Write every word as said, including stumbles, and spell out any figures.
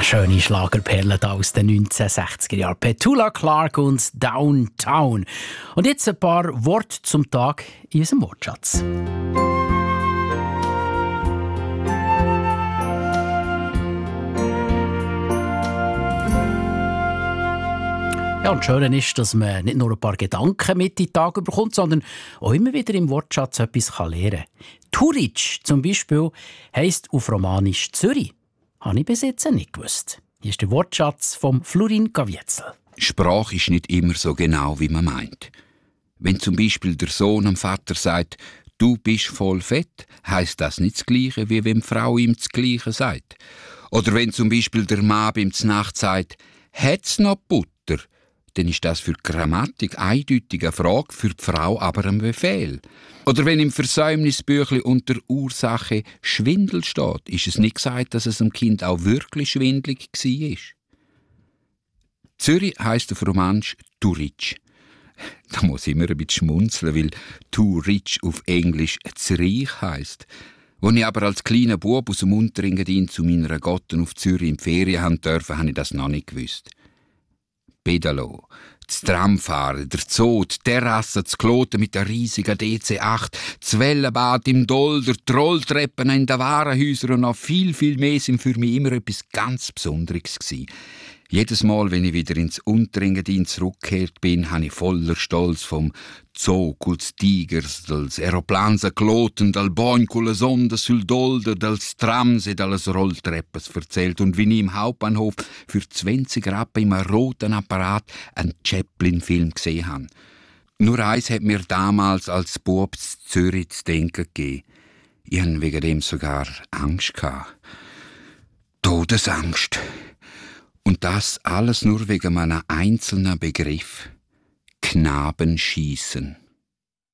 Schöne Schlagerperlen aus den neunzehnhundertsechziger Jahren. Petula Clark und Downtown. Und jetzt ein paar Worte zum Tag in unserem Wortschatz. Ja, und schön ist, dass man nicht nur ein paar Gedanken mit in den Tag bekommt, sondern auch immer wieder im Wortschatz etwas lernen kann. Turic zum Beispiel heisst auf Romanisch Zürich. Habe ich bis jetzt nicht gewusst. Hier ist der Wortschatz vom Florin Gavietzel. Sprache ist nicht immer so genau, wie man meint. Wenn zum Beispiel der Sohn am Vater sagt, du bist voll fett, heisst das nicht das Gleiche, wie wenn die Frau ihm das Gleiche sagt. Oder wenn zum Beispiel der Mann beim Znacht sagt, hat's noch Butter? Dann ist das für die Grammatik eindeutig eine Frage, für die Frau aber ein Befehl. Oder wenn im Versäumnisbüchli unter Ursache Schwindel steht, ist es nicht gesagt, dass es dem Kind auch wirklich schwindlig war. Zürich heisst auf Romansch Turic. Da muss ich immer ein bisschen schmunzeln, weil Turic auf Englisch Zürich heisst. Als ich aber als kleiner Bub aus dem Unterengadin zu meiner Gotten auf Zürich in die Ferien haben dürfen, habe ich das noch nicht gewusst. Pedalo, das Tramfahren, der Zoo, die Terrasse, das Kloten mit der riesigen D C acht, das Wellenbad im Dolder, die Rolltreppen in den Warenhäusern und noch viel, viel mehr sind für mich immer etwas ganz Besonderes gewesen. Jedes Mal, wenn ich wieder ins Unterengadin zurückgekehrt bin, habe ich voller Stolz vom Zoo, als Tigers, als Aeroplans Kloten, dal Boin con le Sonde sul Dolder, dals Trams und alles Rolltreppes erzählt und wie ich im Hauptbahnhof für zwanzig Rappen im roten Apparat einen Chaplin-Film gesehen habe. Nur eins hat mir damals als Bub in Zürich zu denken gegeben. Ich hatte wegen dem sogar Angst gehabt. Todesangst. Und das alles nur wegen meiner einzelnen Begriff: Knabenschießen.